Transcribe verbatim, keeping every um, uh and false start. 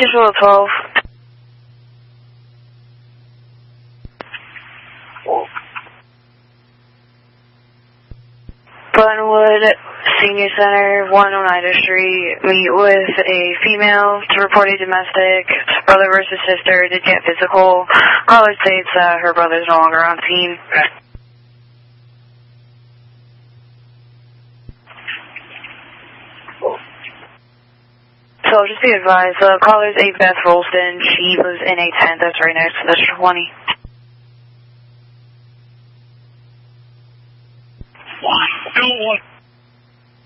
Visual twelve. Glenwood Senior Center, one Oneida Street. Meet with a female to report a domestic. Brother versus sister did get physical. Caller states uh, her brother's no longer on scene. So just be advised, uh, caller's a Beth Rolston. She lives in a tent that's right next to the twenty. Don't want